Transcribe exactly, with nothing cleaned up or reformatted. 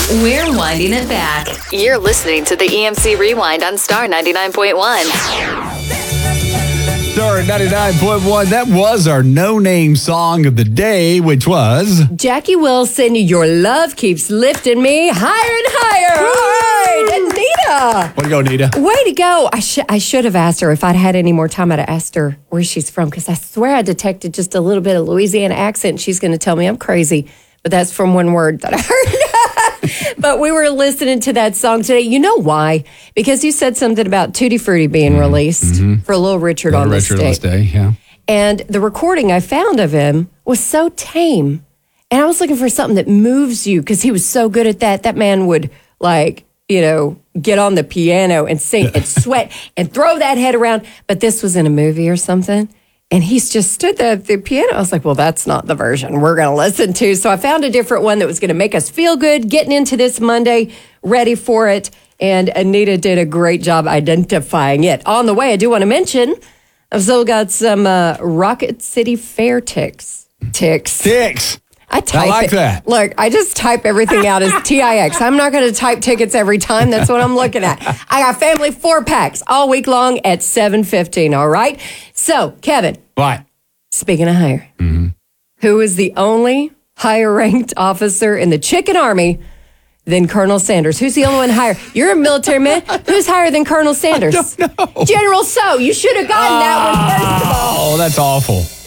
We're winding it back. You're listening to the E M C Rewind on Star ninety-nine point one. Star ninety-nine point one. That was our no-name song of the day, which was Jackie Wilson, Your Love Keeps Lifting Me Higher and Higher. All right, Anita. Way to go, Anita. Way to go. I, sh- I should have asked her. If I'd had any more time, I'd have asked her where she's from, because I swear I detected just a little bit of Louisiana accent. She's going to tell me I'm crazy, but that's from one word that I heard. But we were listening to that song today. You know why? Because you said something about Tutti Frutti being mm-hmm. released mm-hmm. for Little Richard Little on Richard this day. On this day, yeah. And the recording I found of him was so tame. And I was looking for something that moves you, because he was so good at that. That man would, like, you know, get on the piano and sing and sweat and throw that head around. But this was in a movie or something. And he's just stood there at the piano. I was like, well, that's not the version we're going to listen to. So I found a different one that was going to make us feel good, getting into this Monday, ready for it. And Anita did a great job identifying it. On the way, I do want to mention, I've still got some uh, Rocket City Fair ticks. Ticks. Ticks. I type I like it. that. Look, I just type everything out as T I X. I'm not going to type tickets every time. That's what I'm looking at. I got family four packs all week long at seven fifteen, all right? So, Kevin. What? Speaking of higher, mm-hmm. who is the only higher-ranked officer in the Chicken Army than Colonel Sanders? Who's the only one higher? You're a military man. Who's higher than Colonel Sanders? I don't know. General So. You should have gotten that one first of all. Oh, that's awful.